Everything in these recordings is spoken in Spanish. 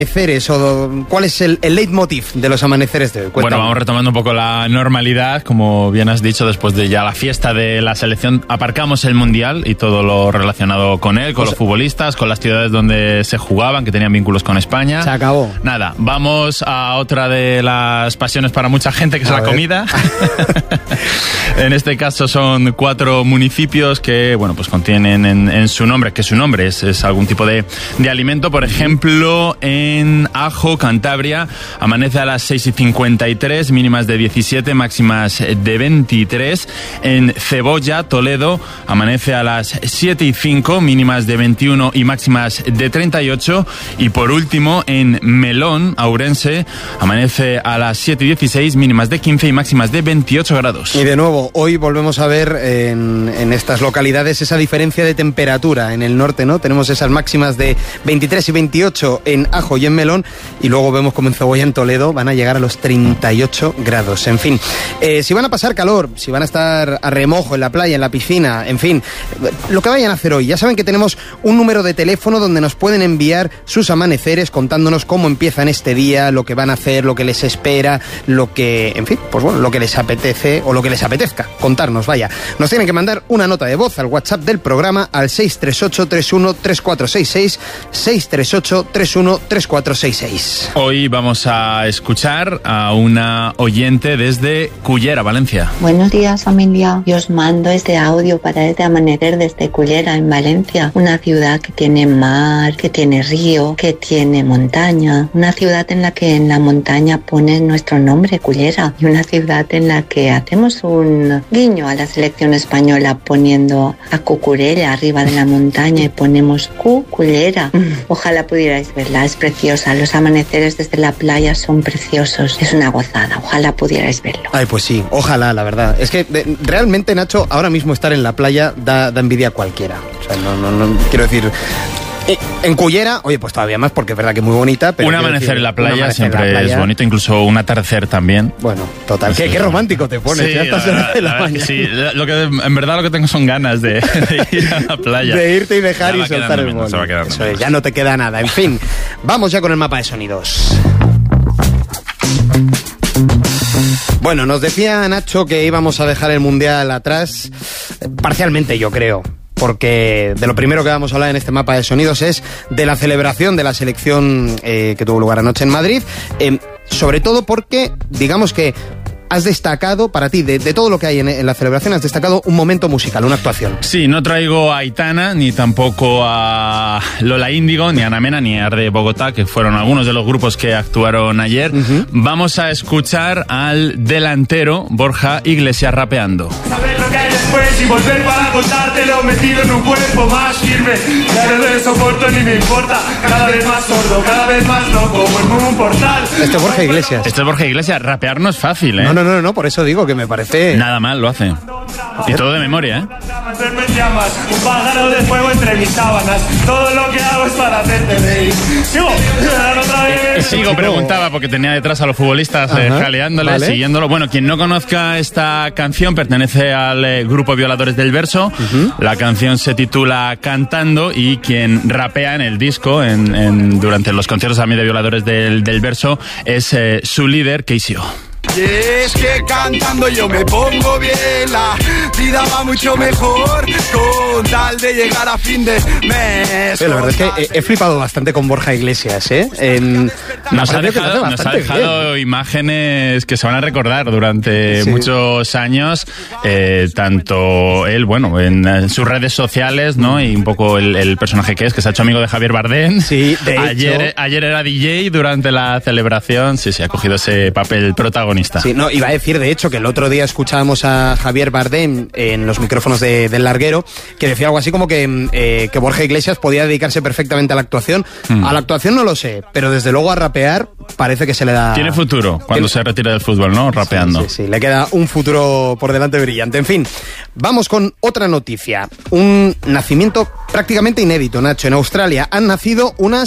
o cuál es el leitmotiv de los amaneceres de hoy? Cuéntame. Bueno, vamos retomando un poco la normalidad, como bien has dicho, después de ya la fiesta de la selección, aparcamos el Mundial y todo lo relacionado con él, con los futbolistas, con las ciudades donde se jugaban, que tenían vínculos con España. Se acabó. Nada, vamos a otra de las pasiones para mucha gente, que es la comida. En este caso son 4 municipios que, bueno, pues contienen en su nombre, que su nombre es algún tipo de alimento. Por ejemplo, en Ajo, Cantabria, amanece a las 6:53, mínimas de 17, máximas de 23. En Cebolla, Toledo, amanece a las 7:05, mínimas de 21 y máximas de 38. Y por último, en Melón, Ourense, amanece a las 7:16, mínimas de 15 y máximas de 28 grados. Y de nuevo, hoy volvemos a ver en estas localidades esa diferencia de temperatura. En el norte, ¿no? Tenemos esas máximas de 23 y 28 en Ajo y en Melón, y luego vemos como en Cebolla, en Toledo, van a llegar a los 38 grados. En fin, si van a pasar calor, si van a estar a remojo en la playa, en la piscina, en fin, lo que vayan a hacer hoy, ya saben que tenemos un número de teléfono donde nos pueden enviar sus amaneceres contándonos cómo empiezan este día, lo que van a hacer, lo que les espera, lo que, en fin, pues bueno, lo que les apetece o lo que les apetezca contarnos, vaya. Nos tienen que mandar una nota de voz al WhatsApp del programa al 638-31-3466, 638-31-3466. Hoy vamos a escuchar a una oyente desde Cullera, Valencia. Buenos días, familia. Yo os mando este audio para este amanecer desde Cullera, en Valencia. Una ciudad que tiene mar, que tiene río, que tiene montaña. Una ciudad en la que en la montaña pone nuestro nombre, Cullera. Y una ciudad en la que hacemos un guiño a la selección española poniendo a Cucurella arriba de la montaña y ponemos Cullera. Ojalá pudierais verla, es preciosa. Los amaneceres desde la playa son preciosos. Es una gozada, ojalá pudierais verlo. Ay, pues sí, ojalá, la verdad. Es que realmente, Nacho, ahora mismo estar en la playa da envidia a cualquiera. O sea, no quiero decir... En Cullera, oye, pues todavía más, porque es verdad que es muy bonita, pero... Un amanecer en la playa siempre es bonito, incluso un atardecer también. Bueno, total, qué romántico te pones, sí, ya estás en la mañana. Sí, en verdad lo que tengo son ganas de ir a la playa. De irte y dejar y soltar el bol. Eso es, ya no te queda nada. En fin, vamos ya con el mapa de sonidos. Bueno, nos decía Nacho que íbamos a dejar el Mundial atrás, parcialmente yo creo, porque de lo primero que vamos a hablar en este mapa de sonidos es de la celebración de la selección que tuvo lugar anoche en Madrid, sobre todo porque, digamos que has destacado, para ti, de todo lo que hay en la celebración, has destacado un momento musical, una actuación. Sí, no traigo a Aitana, ni tampoco a Lola Índigo, ni a Ana Mena, ni a Arde Bogotá, que fueron algunos de los grupos que actuaron ayer. Vamos a escuchar al delantero Borja Iglesias rapeando. Saber lo que hay después y volver para contártelo, metido en un cuerpo más firme. Ya no le soporto ni me importa, cada vez más sordo, cada vez más loco, como en un portal. Este es Borja Iglesias. Este es Borja Iglesias. Rapear no es fácil, ¿eh? No, por eso digo que me parece... Nada mal lo hace. Y todo de memoria, ¿eh? Un pájaro de fuego entre mis sábanas. Todo lo que hago es para hacerte reír. Sigo, preguntaba, porque tenía detrás a los futbolistas jaleándole, ¿vale? Siguiéndolo. Bueno, quien no conozca esta canción pertenece al grupo Violadores del Verso. La canción se titula Cantando, y quien rapea en el disco durante los conciertos también de Violadores del Verso es su líder, KCO. Y es que cantando yo me pongo bien, la vida va mucho mejor con tal de llegar a fin de mes. La verdad es que he flipado bastante con Borja Iglesias, ¿eh? Nos ha dejado imágenes que se van a recordar durante muchos años, tanto él, bueno, en sus redes sociales, ¿no? Y un poco el personaje que se ha hecho amigo de Javier Bardem. Sí, de ayer hecho. Era DJ durante la celebración, sí, ha cogido ese papel protagonista. Sí, no, iba a decir, de hecho, que el otro día escuchábamos a Javier Bardem en los micrófonos del Larguero, que decía algo así como que Borja Iglesias podía dedicarse perfectamente a la actuación. A la actuación no lo sé, pero desde luego a rapear parece que se le da... Tiene futuro cuando se retire del fútbol, ¿no? Rapeando. Sí, le queda un futuro por delante brillante. En fin, vamos con otra noticia. Un nacimiento prácticamente inédito, Nacho. En Australia han nacido unas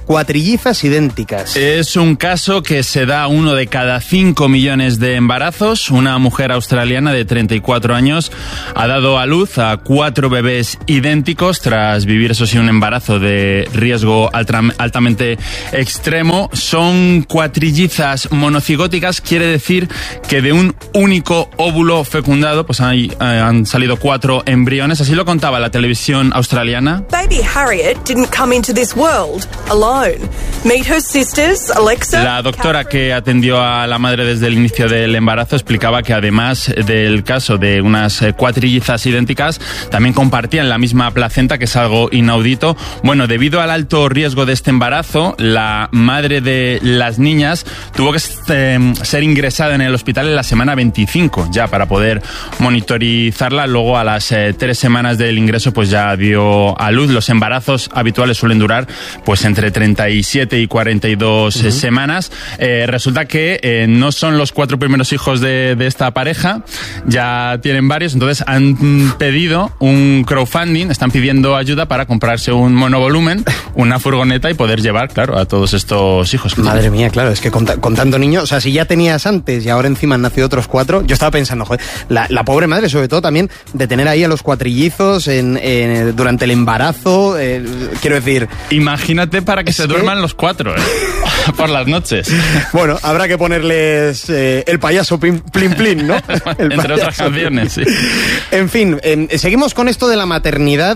cuatrillizas idénticas. Es un caso que se da a 1 de cada 5 millones de embarazos. Una mujer australiana de 34 años ha dado a luz a 4 bebés idénticos tras vivir, eso sí, un embarazo de riesgo altamente extremo. Son cuatrillizas monocigóticas, quiere decir que de un único óvulo fecundado pues han salido 4 embriones. Así lo contaba la televisión australiana. Baby Harriet didn't come into this world alone. Meet her sisters, Alexa. La doctora que atendió a la madre desde el inicio del embarazo explicaba que además del caso de unas cuatrillizas idénticas, también compartían la misma placenta, que es algo inaudito. Bueno, debido al alto riesgo de este embarazo, la madre de las niñas tuvo que ser ingresada en el hospital en la semana 25 ya para poder monitorizarla. Luego, a las 3 semanas del ingreso, pues ya dio a luz. Los embarazos habituales suelen durar pues entre 37 y 42 semanas. Resulta que no son los 4 primeros hijos de esta pareja, ya tienen varios, entonces han pedido un crowdfunding, están pidiendo ayuda para comprarse un monovolumen, una furgoneta y poder llevar, claro, a todos estos hijos. Madre mía, claro, es que con tanto niño, o sea, si ya tenías antes y ahora encima han nacido otros 4, yo estaba pensando, joder, la pobre madre, sobre todo también, de tener ahí a los cuatrillizos durante el embarazo, quiero decir... Imagínate para que se duerman los 4, por las noches. Bueno, habrá que ponerles el payaso Plin Plin, ¿no? Entre otras canciones, sí. En fin, seguimos con esto de la maternidad.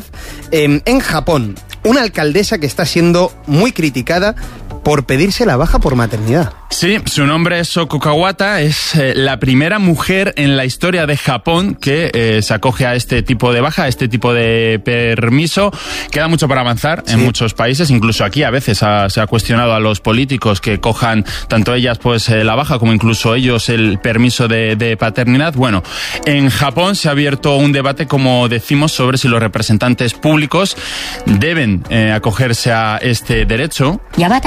En Japón, una alcaldesa que está siendo muy criticada por pedirse la baja por maternidad. Sí, su nombre es Soko Kawata, es la primera mujer en la historia de Japón que se acoge a este tipo de baja, a este tipo de permiso. Queda mucho para avanzar en muchos países, incluso aquí a veces se ha cuestionado a los políticos que cojan tanto ellas pues la baja como incluso ellos el permiso de paternidad. Bueno, en Japón se ha abierto un debate, como decimos, sobre si los representantes públicos deben acogerse a este derecho.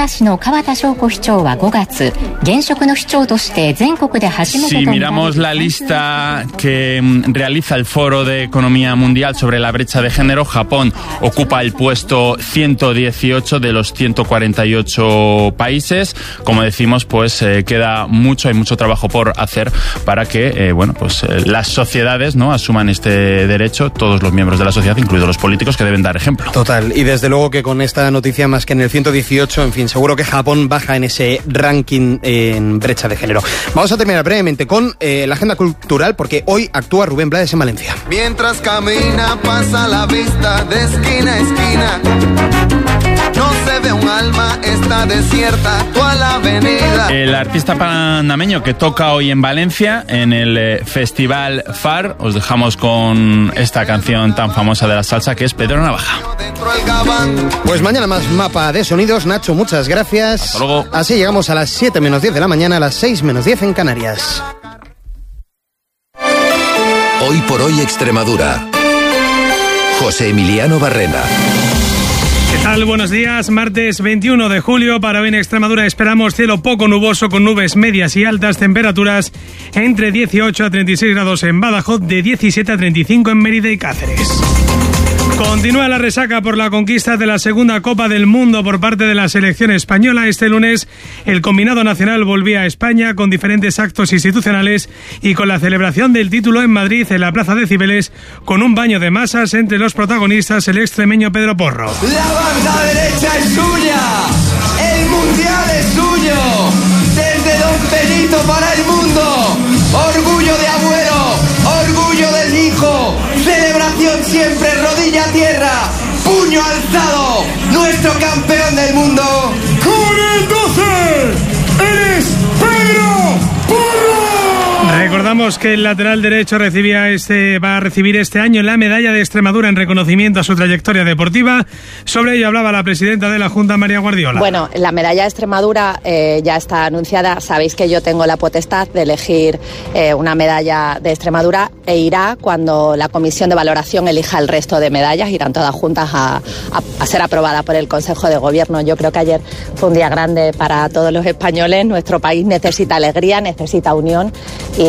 Si miramos la lista que realiza el Foro de Economía Mundial sobre la brecha de género, Japón ocupa el puesto 118 de los 148 países. Como decimos, pues queda mucho, hay mucho trabajo por hacer para que las sociedades no asuman este derecho, todos los miembros de la sociedad, incluidos los políticos, que deben dar ejemplo. Total, y desde luego que con esta noticia más que en el 118, en fin, seguro que Japón baja en ese ranking en brecha de género. Vamos a terminar brevemente con la agenda cultural, porque hoy actúa Rubén Blades en Valencia. Mientras camina pasa la vista de esquina a esquina. No se ve un alma, está desierta toda la avenida. El artista panameño que toca hoy en Valencia en el Festival FAR, os dejamos con esta canción tan famosa de la salsa que es Pedro Navaja. Pues mañana más mapa de sonidos. Nacho, muchas gracias. Hasta luego. Así llegamos a las 7 menos 10 de la mañana, a las 6 menos 10 en Canarias. Hoy por hoy Extremadura. José Emiliano Barrena. ¿Qué tal? Buenos días. Martes 21 de julio. Para hoy en Extremadura esperamos cielo poco nuboso con nubes medias y altas, temperaturas entre 18 a 36 grados en Badajoz, de 17 a 35 en Mérida y Cáceres. Continúa la resaca por la conquista de la segunda Copa del Mundo por parte de la selección española. Este lunes el combinado nacional volvía a España con diferentes actos institucionales y con la celebración del título en Madrid, en la Plaza de Cibeles, con un baño de masas entre los protagonistas, el extremeño Pedro Porro. La banda derecha es suya, el mundial es suyo, desde Don Benito para el mundo, orgullo de Agüero, orgullo del hijo, celebración siempre, rodilla a tierra, puño alzado, nuestro campeón del mundo. Con el 12, eres Pedro Porro. Recordamos que el lateral derecho va a recibir este año la medalla de Extremadura en reconocimiento a su trayectoria deportiva. Sobre ello hablaba la presidenta de la Junta, María Guardiola. Bueno, la medalla de Extremadura ya está anunciada. Sabéis que yo tengo la potestad de elegir una medalla de Extremadura e irá cuando la comisión de valoración elija el resto de medallas. Irán todas juntas a ser aprobadas por el Consejo de Gobierno. Yo creo que ayer fue un día grande para todos los españoles. Nuestro país necesita alegría, necesita unión, y las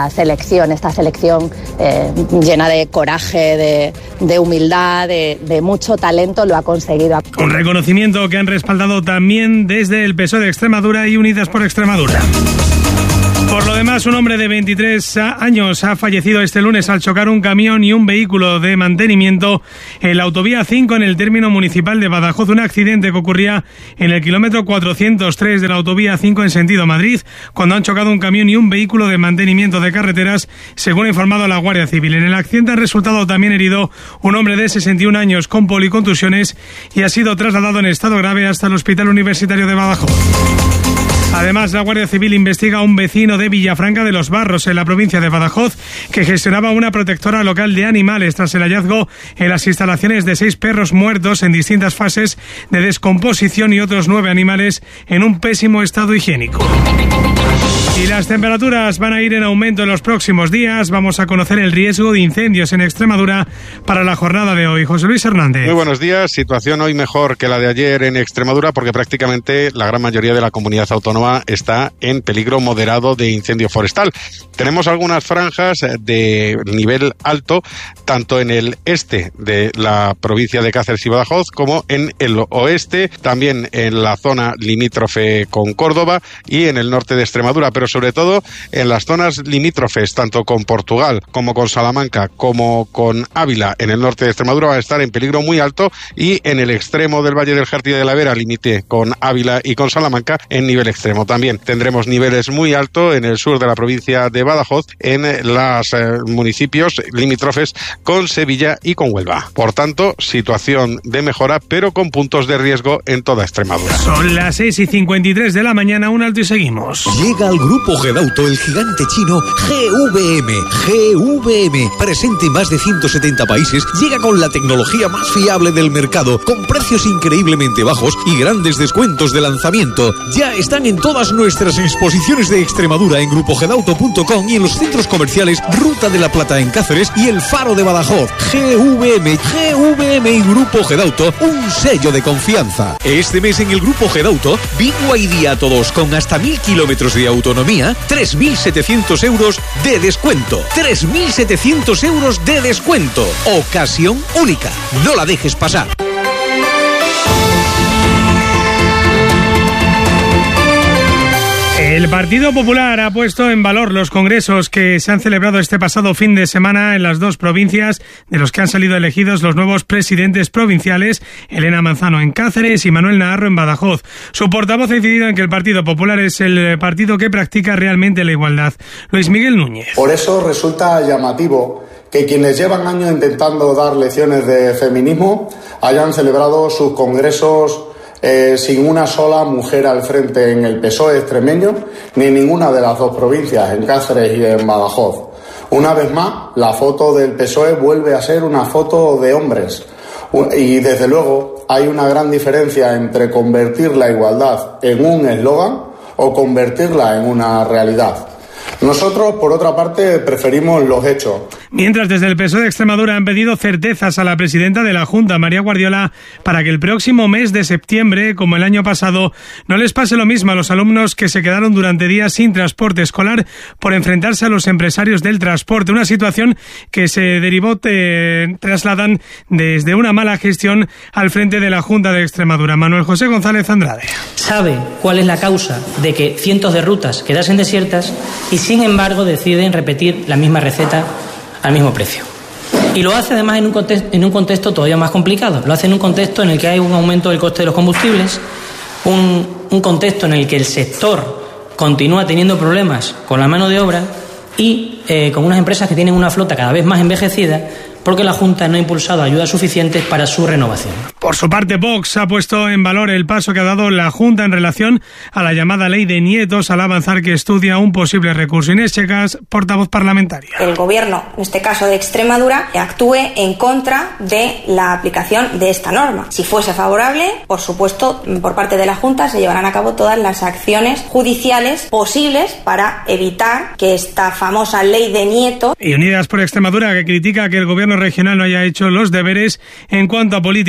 selección, esta selección llena de coraje, de humildad, de mucho talento, lo ha conseguido. Un reconocimiento que han respaldado también desde el PSOE de Extremadura y Unidas por Extremadura. Por lo demás, un hombre de 23 años ha fallecido este lunes al chocar un camión y un vehículo de mantenimiento en la autovía 5 en el término municipal de Badajoz. Un accidente que ocurría en el kilómetro 403 de la autovía 5 en sentido Madrid, cuando han chocado un camión y un vehículo de mantenimiento de carreteras, según ha informado la Guardia Civil. En el accidente ha resultado también herido un hombre de 61 años con policontusiones y ha sido trasladado en estado grave hasta el Hospital Universitario de Badajoz. Además, la Guardia Civil investiga a un vecino de Villafranca de los Barros, en la provincia de Badajoz, que gestionaba una protectora local de animales tras el hallazgo en las instalaciones de 6 perros muertos en distintas fases de descomposición y otros 9 animales en un pésimo estado higiénico. Y las temperaturas van a ir en aumento en los próximos días. Vamos a conocer el riesgo de incendios en Extremadura para la jornada de hoy. José Luis Hernández. Muy buenos días. Situación hoy mejor que la de ayer en Extremadura, porque prácticamente la gran mayoría de la comunidad autónoma está en peligro moderado de incendio forestal. Tenemos algunas franjas de nivel alto, tanto en el este de la provincia de Cáceres y Badajoz, como en el oeste, también en la zona limítrofe con Córdoba y en el norte de Extremadura, pero sobre todo en las zonas limítrofes, tanto con Portugal como con Salamanca, como con Ávila, en el norte de Extremadura, va a estar en peligro muy alto, y en el extremo del Valle del Jártiro de la Vera, límite con Ávila y con Salamanca, en nivel extremo. También tendremos niveles muy altos en el sur de la provincia de Badajoz, en los municipios limítrofes con Sevilla y con Huelva. Por tanto, situación de mejora, pero con puntos de riesgo en toda Extremadura. Son las 6:53 de la mañana, un alto y seguimos. Llega al Grupo Gedauto el gigante chino GVM. GVM, presente en más de 170 países, llega con la tecnología más fiable del mercado, con precios increíblemente bajos y grandes descuentos de lanzamiento. Ya están en todas nuestras exposiciones de Extremadura en grupogedauto.com y en los centros comerciales Ruta de la Plata en Cáceres y El Faro de Badajoz. GVM y Grupo Gedauto, un sello de confianza. Este mes en el Grupo Gedauto, BYD a todos con hasta 1000 kilómetros de autonomía, 3.700 euros de descuento. 3.700 euros de descuento. Ocasión única. No la dejes pasar. El Partido Popular ha puesto en valor los congresos que se han celebrado este pasado fin de semana en las 2 provincias, de los que han salido elegidos los nuevos presidentes provinciales, Elena Manzano en Cáceres y Manuel Naharro en Badajoz. Su portavoz ha incidido en que el Partido Popular es el partido que practica realmente la igualdad. Luis Miguel Núñez. Por eso resulta llamativo que quienes llevan años intentando dar lecciones de feminismo hayan celebrado sus congresos sin una sola mujer al frente en el PSOE extremeño, ni en ninguna de las 2 provincias, en Cáceres y en Badajoz. Una vez más, la foto del PSOE vuelve a ser una foto de hombres. Y desde luego hay una gran diferencia entre convertir la igualdad en un eslogan o convertirla en una realidad. Nosotros, por otra parte, preferimos los hechos. Mientras, desde el PSOE de Extremadura han pedido certezas a la presidenta de la Junta, María Guardiola, para que el próximo mes de septiembre, como el año pasado, no les pase lo mismo a los alumnos que se quedaron durante días sin transporte escolar por enfrentarse a los empresarios del transporte. Una situación que se derivó, trasladan desde una mala gestión al frente de la Junta de Extremadura. Manuel José González Andrade. Sabe cuál es la causa de que cientos de rutas quedasen desiertas y, sin embargo, deciden repetir la misma receta al mismo precio. Y lo hace además en un contexto todavía más complicado. Lo hace en un contexto en el que hay un aumento del coste de los combustibles, un contexto en el que el sector continúa teniendo problemas con la mano de obra y con unas empresas que tienen una flota cada vez más envejecida, porque la Junta no ha impulsado ayudas suficientes para su renovación. Por su parte, Vox ha puesto en valor el paso que ha dado la Junta en relación a la llamada ley de nietos, al avanzar que estudia un posible recurso. Inés Checas, portavoz parlamentaria. El Gobierno, en este caso de Extremadura, actúe en contra de la aplicación de esta norma. Si fuese favorable, por supuesto, por parte de la Junta se llevarán a cabo todas las acciones judiciales posibles para evitar que esta famosa ley de nietos... Y Unidas por Extremadura, que critica que el Gobierno regional no haya hecho los deberes en cuanto a política forestal.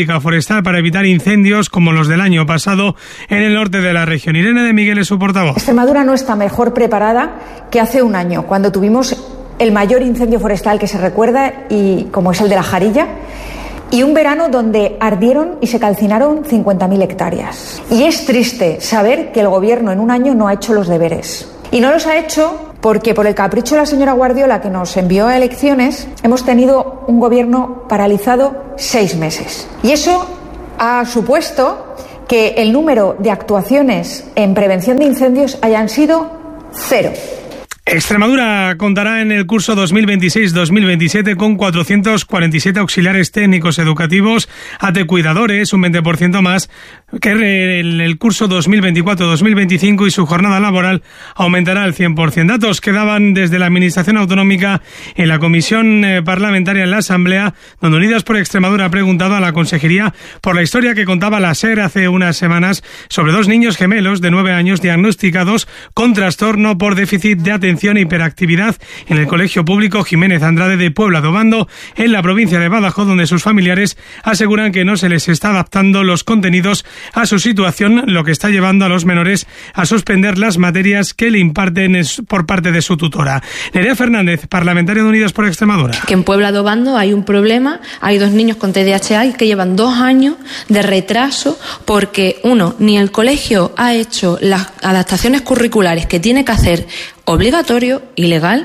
forestal para evitar incendios como los del año pasado en el norte de la región. Irene de Miguel es su portavoz. Extremadura no está mejor preparada que hace un año, cuando tuvimos el mayor incendio forestal que se recuerda, y como es el de la Jarilla, y un verano donde ardieron y se calcinaron 50.000 hectáreas. Y es triste saber que el gobierno en un año no ha hecho los deberes. Y no los ha hecho porque, por el capricho de la señora Guardiola, que nos envió a elecciones, hemos tenido un gobierno paralizado 6 meses. Y eso ha supuesto que el número de actuaciones en prevención de incendios hayan sido 0. Extremadura contará en el curso 2026-2027 con 447 auxiliares técnicos educativos, cuidadores, un 20% más que en el curso 2024-2025, y su jornada laboral aumentará al 100%. Datos que daban desde la Administración Autonómica en la comisión parlamentaria en la Asamblea, donde Unidas por Extremadura ha preguntado a la Consejería por la historia que contaba la SER hace unas semanas sobre 2 niños gemelos de 9 años diagnosticados con trastorno por déficit de atención e hiperactividad en el Colegio Público Jiménez Andrade de Puebla de Obando, en la provincia de Badajoz, donde sus familiares aseguran que no se les está adaptando los contenidos a su situación, lo que está llevando a los menores a suspender las materias que le imparten por parte de su tutora. Nerea Fernández, parlamentaria de Unidas por Extremadura. Que en Puebla de Obando hay un problema, hay 2 niños con TDAH que llevan 2 años de retraso porque, uno, ni el colegio ha hecho las adaptaciones curriculares que tiene que hacer obligatorio y legal.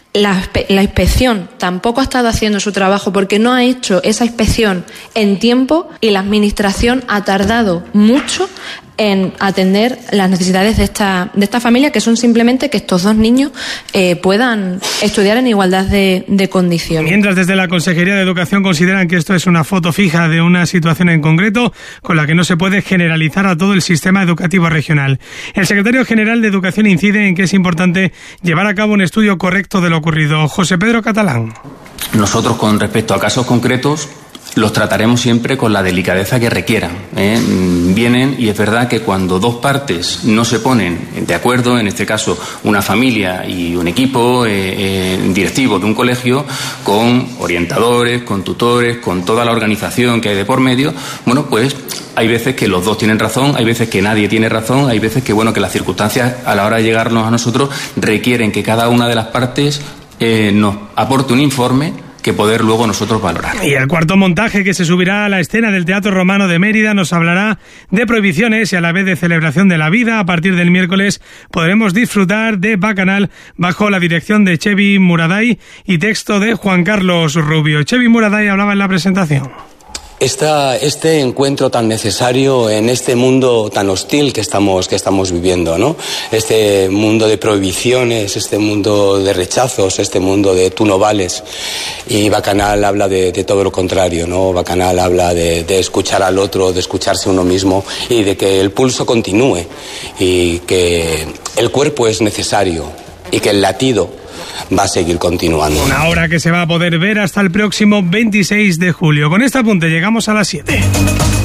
La inspección tampoco ha estado haciendo su trabajo porque no ha hecho esa inspección en tiempo, y la administración ha tardado mucho en atender las necesidades de esta familia, que son simplemente que estos 2 niños puedan estudiar en igualdad de condiciones. Mientras, desde la Consejería de Educación consideran que esto es una foto fija de una situación en concreto con la que no se puede generalizar a todo el sistema educativo regional. El secretario general de Educación incide en que es importante llevar a cabo un estudio correcto de lo ocurrido. José Pedro Catalán. Nosotros, con respecto a casos concretos, los trataremos siempre con la delicadeza que requieran. Vienen, y es verdad que cuando 2 partes no se ponen de acuerdo, en este caso una familia y un equipo directivo de un colegio, con orientadores, con tutores, con toda la organización que hay de por medio, bueno, pues hay veces que los 2 tienen razón, hay veces que nadie tiene razón, hay veces que, bueno, que las circunstancias a la hora de llegarnos a nosotros requieren que cada una de las partes nos aporte un informe que poder luego nosotros valorar. Y el cuarto montaje, que se subirá a la escena del Teatro Romano de Mérida, nos hablará de prohibiciones y a la vez de celebración de la vida. A partir del miércoles podremos disfrutar de Bacanal bajo la dirección de Chevi Muraday y texto de Juan Carlos Rubio. Chevi Muraday hablaba en la presentación. Este encuentro tan necesario en este mundo tan hostil que estamos viviendo, ¿no? Este mundo de prohibiciones, este mundo de rechazos, este mundo de tú no vales. Y Bacanal habla de todo lo contrario, ¿no? Bacanal habla de escuchar al otro, de escucharse uno mismo, y de que el pulso continúe, y que el cuerpo es necesario, y que el latido va a seguir continuando. Una obra que se va a poder ver hasta el próximo 26 de julio. Con este apunte llegamos a las 7.